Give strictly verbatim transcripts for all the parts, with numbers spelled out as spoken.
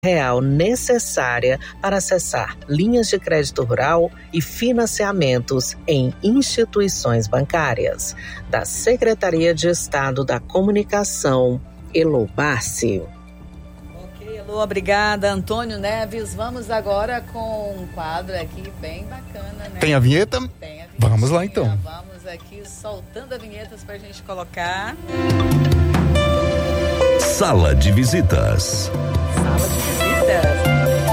real necessária para acessar linhas de crédito rural e financiamentos em instituições bancárias. Da Secretaria de Estado da Comunicação, Elo Bassi. Ok, Elo, obrigada. Antônio Neves, vamos agora com um quadro aqui bem bacana, né? Tem a vinheta? Tem a vinheta. Vamos lá então. Vamos aqui soltando as vinhetas pra gente colocar. Sala de visitas. Sala de visitas.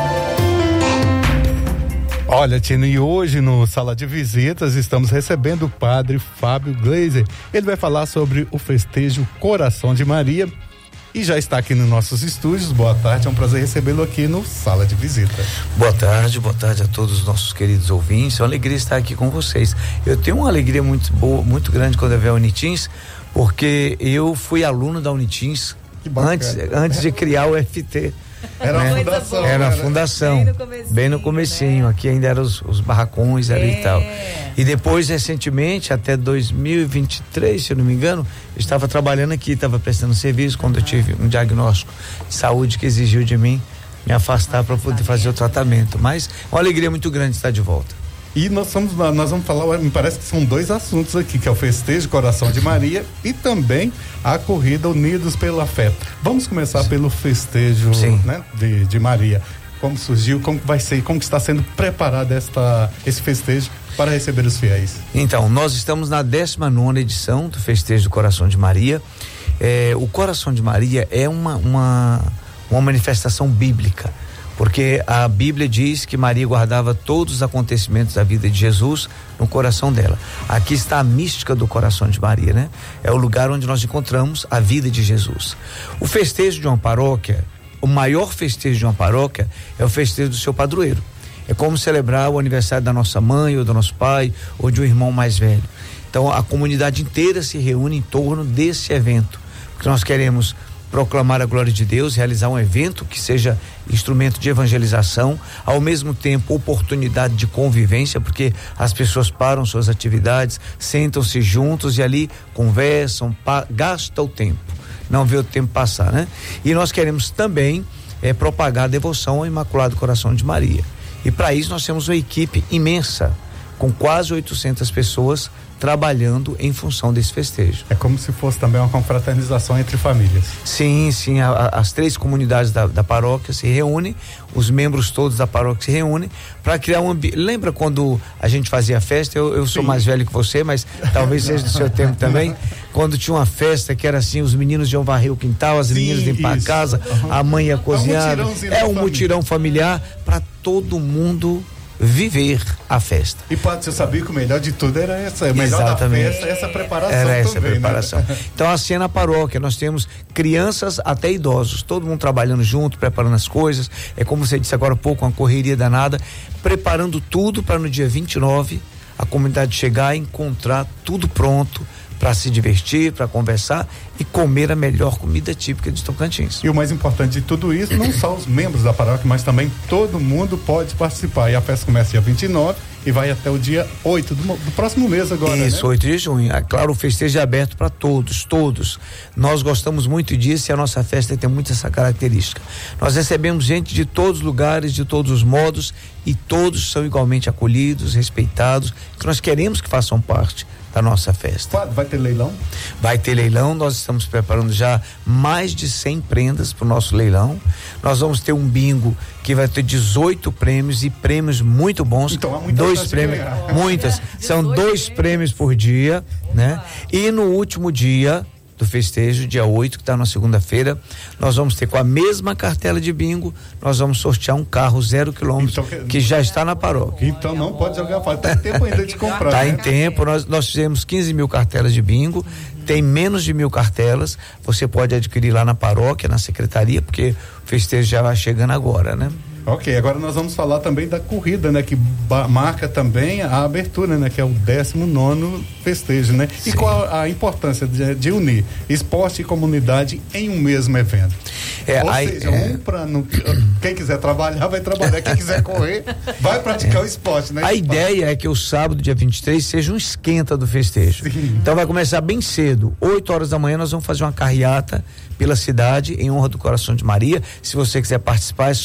Olha, Tina, e hoje no Sala de Visitas estamos recebendo o padre Fábio Gleiser. Ele vai falar sobre o festejo Coração de Maria e já está aqui nos nossos estúdios. Boa tarde, é um prazer recebê-lo aqui no Sala de Visita. Boa tarde, boa tarde a todos os nossos queridos ouvintes. É uma alegria estar aqui com vocês. Eu tenho uma alegria muito boa, muito grande quando eu vejo a Unitins, porque eu fui aluno da Unitins antes, antes de criar o F T. Era né? a fundação. Era a fundação. Bem no comecinho. Bem no comecinho, né? Aqui ainda eram os, os barracões ali é. e tal. E depois, recentemente, até dois mil e vinte e três, se eu não me engano, eu estava trabalhando aqui, estava prestando serviço quando eu tive um diagnóstico de saúde que exigiu de mim me afastar para poder fazer o tratamento. Mas uma alegria muito grande estar de volta. E nós vamos, nós vamos falar, me parece que são dois assuntos aqui, que é o festejo Coração de Maria e também a corrida Unidos pelo Afeto. Vamos começar Sim. pelo festejo, né, de, de Maria. Como surgiu, como vai ser, como está sendo preparado esta, esse festejo para receber os fiéis? Então, nós estamos na décima nona edição do festejo do Coração de Maria. É, o Coração de Maria é uma, uma, uma manifestação bíblica, porque a Bíblia diz que Maria guardava todos os acontecimentos da vida de Jesus no coração dela. Aqui está a mística do Coração de Maria, né? É o lugar onde nós encontramos a vida de Jesus. O festejo de uma paróquia, o maior festejo de uma paróquia é o festejo do seu padroeiro. É como celebrar o aniversário da nossa mãe ou do nosso pai ou de um irmão mais velho. Então a comunidade inteira se reúne em torno desse evento, porque nós queremos proclamar a glória de Deus, realizar um evento que seja instrumento de evangelização, ao mesmo tempo oportunidade de convivência, porque as pessoas param suas atividades, sentam-se juntos e ali conversam, pa, gastam o tempo, não vê o tempo passar, né? E nós queremos também é, propagar a devoção ao Imaculado Coração de Maria. E para isso nós temos uma equipe imensa, com quase oitocentas pessoas trabalhando em função desse festejo. É como se fosse também uma confraternização entre famílias. Sim, sim, a, a, as três comunidades da, da paróquia se reúnem, os membros todos da paróquia se reúnem para criar um ambiente. Lembra quando a gente fazia festa? Eu, eu sou mais velho que você, mas talvez seja do seu tempo também. Quando tinha uma festa que era assim, os meninos iam varrer o quintal, as sim, meninas limpar isso. a casa, uhum. a mãe ia cozinhar. É um mutirão familiar para todo mundo viver a festa. E pode você sabia que o melhor de tudo era essa, o melhor Exatamente. da festa, essa preparação era essa também, preparação. Né? Então assim é na paróquia, nós temos crianças até idosos, todo mundo trabalhando junto, preparando as coisas, é como você disse agora há pouco, uma correria danada, preparando tudo para no dia vinte e nove a comunidade chegar e encontrar tudo pronto para se divertir, para conversar e comer a melhor comida típica de Tocantins. E o mais importante de tudo isso, não só os membros da paróquia, mas também todo mundo pode participar. E a festa começa dia vinte e nove e vai até o dia oito do, do próximo mês agora, Isso, né? oito de junho. É claro, o festejo é aberto para todos, todos. Nós gostamos muito disso e a nossa festa tem muito essa característica. Nós recebemos gente de todos os lugares, de todos os modos e todos são igualmente acolhidos, respeitados, que nós queremos que façam parte da nossa festa. Vai ter leilão? Vai ter leilão, nós estamos preparando já mais de cem prendas para o nosso leilão. Nós vamos ter um bingo que vai ter dezoito prêmios e prêmios muito bons. Então há muita dois prêmios, muitas, são dois prêmios por dia, né? E no último dia do festejo, dia oito, que está na segunda-feira, nós vamos ter com a mesma cartela de bingo, nós vamos sortear um carro zero quilômetro, então, que já está na paróquia. Então não pode jogar fora, tem tempo ainda de comprar. Está né? em tempo, nós, nós fizemos quinze mil cartelas de bingo, tem menos de mil cartelas, você pode adquirir lá na paróquia, na secretaria, porque o festejo já vai chegando agora, né? Ok, agora nós vamos falar também da corrida, né? Que ba- marca também a abertura, né? Que é o décimo nono festejo, né? Sim. E qual a, a importância de, de unir esporte e comunidade em um mesmo evento? É, Ou aí, seja, é... um para quem quiser trabalhar, vai trabalhar, quem quiser correr, vai praticar é. o esporte, né? A ideia é que o sábado, dia vinte e três, seja um esquenta do festejo. Sim. Então vai começar bem cedo, oito horas da manhã, nós vamos fazer uma carreata pela cidade em honra do Coração de Maria. Se você quiser participar, é